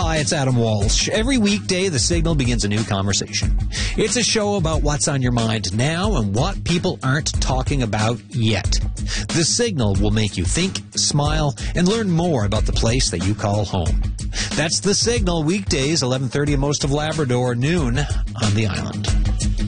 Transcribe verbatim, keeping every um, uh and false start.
Hi, it's Adam Walsh. Every weekday, The Signal begins a new conversation. It's a show about what's on your mind now and what people aren't talking about yet. The Signal will make you think, smile, and learn more about the place that you call home. That's The Signal, weekdays, eleven thirty in most of Labrador, noon on the island.